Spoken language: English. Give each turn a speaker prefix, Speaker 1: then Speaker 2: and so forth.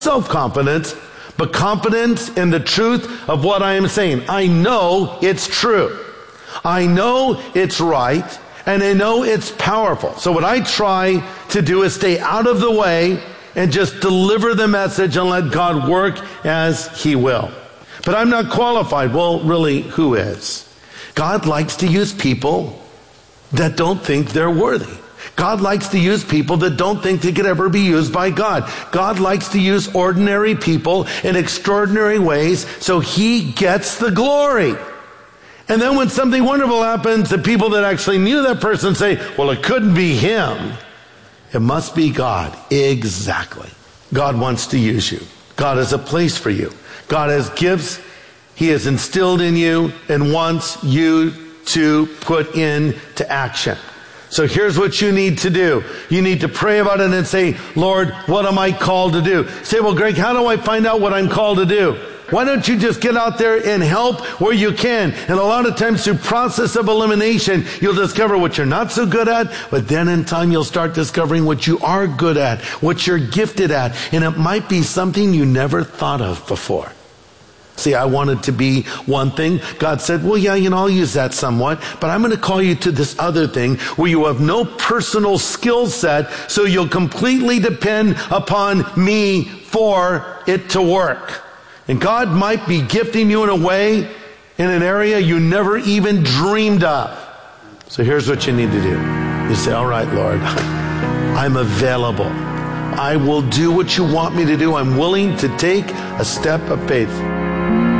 Speaker 1: self-confidence, but confidence in the truth of what I am saying. I know it's true. I know it's right, and I know it's powerful. So what I try to do is stay out of the way and just deliver the message and let God work as He will. But I'm not qualified. Well, really, who is? God likes to use people that don't think they're worthy. God likes to use people that don't think they could ever be used by God. God likes to use ordinary people in extraordinary ways so He gets the glory. And then when something wonderful happens, the people that actually knew that person say, well, it couldn't be him. It must be God. Exactly. God wants to use you. God has a place for you. God has gifts He has instilled in you and wants you to put into action. So here's what you need to do. You need to pray about it and say, Lord, what am I called to do? Say, well, Greg, how do I find out what I'm called to do? Why don't you just get out there and help where you can? And a lot of times through process of elimination, you'll discover what you're not so good at, but then in time you'll start discovering what you are good at, what you're gifted at. And it might be something you never thought of before. See, I wanted to be one thing. God said, well, yeah, I'll use that somewhat, but I'm going to call you to this other thing where you have no personal skill set, so you'll completely depend upon me for it to work. And God might be gifting you in a way, in an area you never even dreamed of. So here's what you need to do. You say, all right, Lord, I'm available. I will do what you want me to do. I'm willing to take a step of faith.